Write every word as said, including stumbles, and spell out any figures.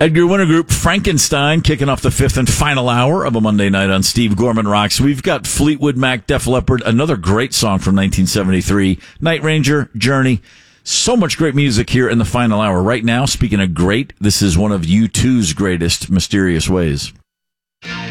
Edgar Winter Group, Frankenstein, kicking off the fifth and final hour of a Monday night on Steve Gorman Rocks. We've got Fleetwood Mac, Def Leppard, another great song from nineteen seventy-three, Night Ranger, Journey. So much great music here in the final hour. Right now, speaking of great, this is one of U two's greatest, Mysterious Ways.